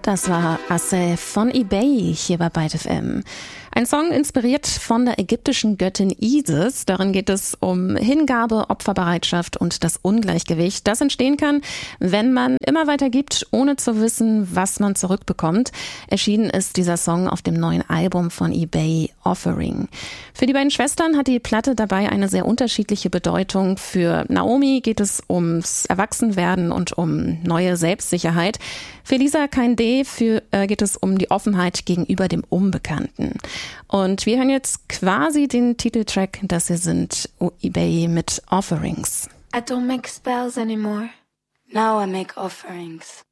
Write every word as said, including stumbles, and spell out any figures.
Das war Asse von eBay hier bei Byte F M. Ein Song inspiriert von der ägyptischen Göttin Isis. Darin geht es um Hingabe, Opferbereitschaft und das Ungleichgewicht, das entstehen kann, wenn man immer weiter gibt, ohne zu wissen, was man zurückbekommt. Erschienen ist dieser Song auf dem neuen Album von eBay, Offering. Für die beiden Schwestern hat die Platte dabei eine sehr unterschiedliche Bedeutung. Für Naomi geht es ums Erwachsenwerden und um neue Selbstsicherheit. Für Lisa Kainde für, äh, geht es um die Offenheit gegenüber dem Unbekannten. Und wir hören jetzt quasi den Titeltrack, das hier sind eBay mit Offerings. I don't make spells anymore. Now I make offerings.